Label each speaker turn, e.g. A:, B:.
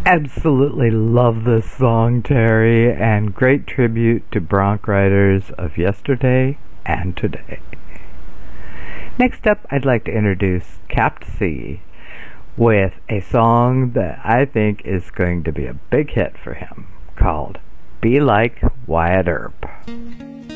A: Absolutely love this song, Terry, and great tribute to bronc riders of yesterday and today. Next up, I'd like to introduce Cap C with a song that I think is going to be a big hit for him called Be Like Wyatt Earp.